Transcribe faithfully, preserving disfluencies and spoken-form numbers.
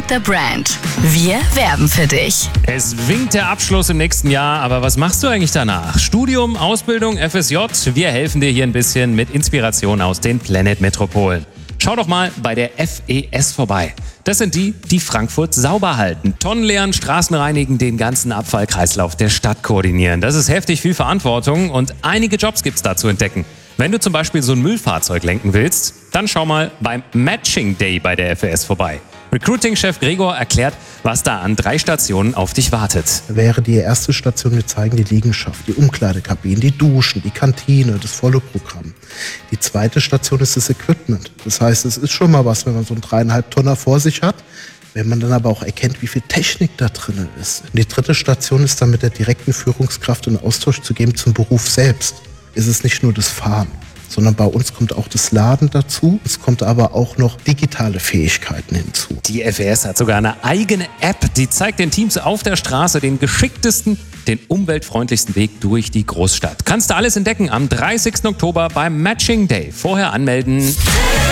the Brand. Wir werben für dich. Es winkt der Abschluss im nächsten Jahr, aber was machst du eigentlich danach? Studium, Ausbildung, F S J? Wir helfen dir hier ein bisschen mit Inspiration aus den Planet-Metropolen. Schau doch mal bei der F E S vorbei. Das sind die, die Frankfurt sauber halten. Tonnenleeren, Straßen reinigen, den ganzen Abfallkreislauf der Stadt koordinieren. Das ist heftig viel Verantwortung und einige Jobs gibt's da zu entdecken. Wenn du zum Beispiel so ein Müllfahrzeug lenken willst, dann schau mal beim Matching Day bei der F E S vorbei. Recruiting-Chef Gregor erklärt, was da an drei Stationen auf dich wartet. Wäre die erste Station, wir zeigen die Liegenschaft, die Umkleidekabinen, die Duschen, die Kantine, das volle Programm. Die zweite Station ist das Equipment. Das heißt, es ist schon mal was, wenn man so einen dreieinhalb Tonner vor sich hat. Wenn man dann aber auch erkennt, wie viel Technik da drin ist. Und die dritte Station ist dann mit der direkten Führungskraft in Austausch zu geben zum Beruf selbst. Es ist nicht nur das Fahren, sondern bei uns kommt auch das Laden dazu. Es kommt aber auch noch digitale Fähigkeiten hinzu. Die F E S hat sogar eine eigene App, die zeigt den Teams auf der Straße den geschicktesten, den umweltfreundlichsten Weg durch die Großstadt. Kannst du alles entdecken am dreißigsten Oktober beim Matching Day. Vorher anmelden.